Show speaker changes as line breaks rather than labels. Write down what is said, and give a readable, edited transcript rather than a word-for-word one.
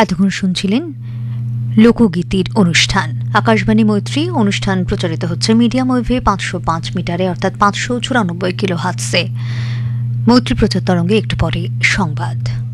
এতক্ষণ শুনছিলেন লোকগীতির অনুষ্ঠান। আকাশবাণী মৈত্রী অনুষ্ঠান প্রচারিত হচ্ছে মিডিয়াম ওয়েভে 505 মিটারে অর্থাৎ 594 কিলোহার্টজে। মৈত্রী প্রচার তরঙ্গে একটু পরে সংবাদ।